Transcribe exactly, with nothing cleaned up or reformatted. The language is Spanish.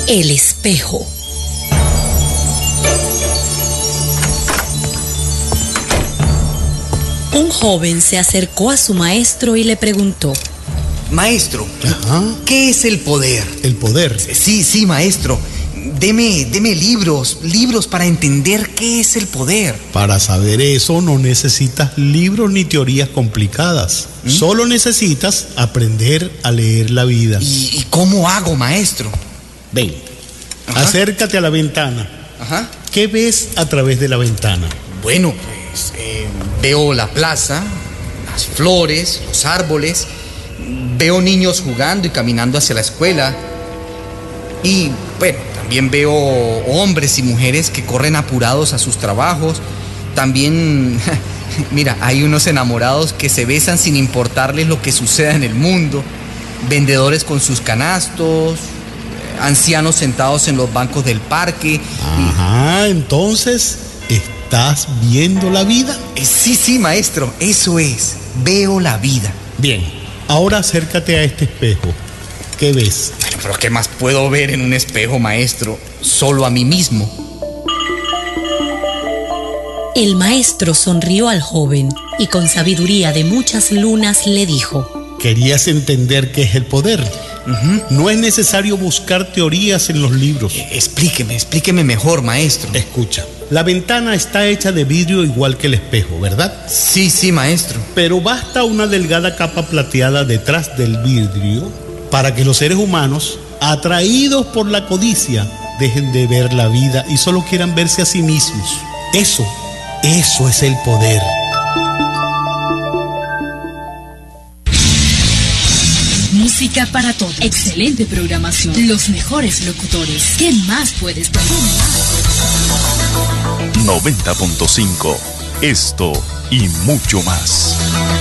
El espejo. Un joven se acercó a su maestro y le preguntó: Maestro, Ajá. ¿qué es el poder? El poder. Sí, sí, maestro. Deme, deme libros, libros para entender qué es el poder. Para saber eso no necesitas libros ni teorías complicadas. ¿Mm? Solo necesitas aprender a leer la vida. ¿Y, y cómo hago, maestro? Ven, Ajá. acércate a la ventana. Ajá. ¿Qué ves a través de la ventana? Bueno, pues eh, veo la plaza, las flores, los árboles. Veo niños jugando y caminando hacia la escuela. Y, bueno, también veo hombres y mujeres que corren apurados a sus trabajos. También, mira, hay unos enamorados que se besan sin importarles lo que suceda en el mundo. Vendedores con sus canastos, ancianos sentados en los bancos del parque. Ajá, y... entonces, ¿estás viendo la vida? Eh, sí, sí, maestro, eso es, veo la vida. Bien, ahora acércate a este espejo. ¿Qué ves? Bueno, pero ¿qué más puedo ver en un espejo, maestro? Solo a mí mismo. El maestro sonrió al joven y con sabiduría de muchas lunas le dijo: ¿Querías entender qué es el poder? Uh-huh. No es necesario buscar teorías en los libros. Eh, explíqueme, explíqueme mejor, maestro. Escucha, la ventana está hecha de vidrio igual que el espejo, ¿verdad? Sí, sí, maestro. Pero basta una delgada capa plateada detrás del vidrio para que los seres humanos, atraídos por la codicia, dejen de ver la vida y solo quieran verse a sí mismos. Eso, eso es el poder. Música para todos. Excelente programación. Los mejores locutores. ¿Qué más puedes pedir? noventa punto cinco. Esto y mucho más.